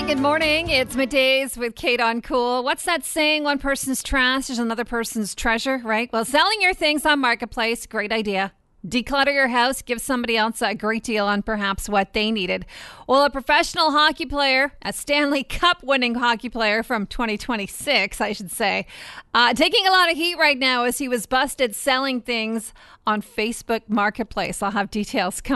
Good morning. It's Middays with Kate on Cool. What's that saying? One person's trash is another person's treasure, right? Well, selling your things on Marketplace, great idea. Declutter your house, give somebody else a great deal on perhaps what they needed. Well, a professional hockey player, a Stanley Cup winning hockey player from 2026, I should say, taking a lot of heat right now as he was busted selling things on Facebook Marketplace. I'll have details coming